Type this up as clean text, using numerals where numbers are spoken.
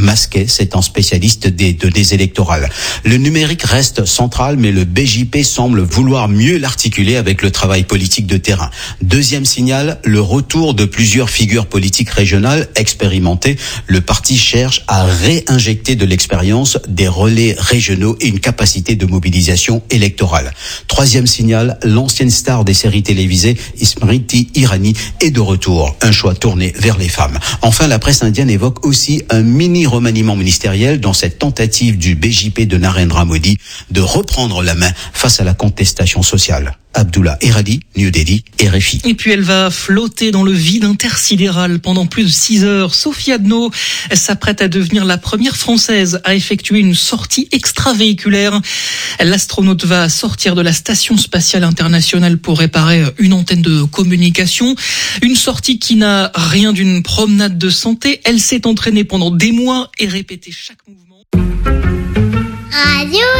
Masquet, c'est un spécialiste des données électorales. Le numérique reste central, mais le BJP semble vouloir mieux l'articuler avec le travail politique de terrain. Deuxième signal, le retour de plusieurs figures politiques régionales expérimentées. Le parti cherche à réinjecter de l'expérience, des relais régionaux et une capacité de mobilisation électorale. Troisième signal, l'ancienne star des séries télévisées, Smriti Irani, est de retour. Un choix tourné vers les femmes. Enfin, la presse indienne évoque aussi un mini-remaniement ministériel dans cette tentative du BJP de Narendra Modi de reprendre la main face à la contestation sociale. Abdullah Eradi, New Delhi, RFI. Et puis elle va flotter dans le vide intersidéral pendant plus de 6 heures. Sophie Adno s'apprête à devenir la première Française à effectuer une sortie extravéhiculaire. L'astronaute va sortir de la Station spatiale internationale pour réparer une antenne de communication. Une sortie qui n'a rien d'une promenade de santé. Elle s'est entraînée pendant des mois et répété chaque mouvement. Radio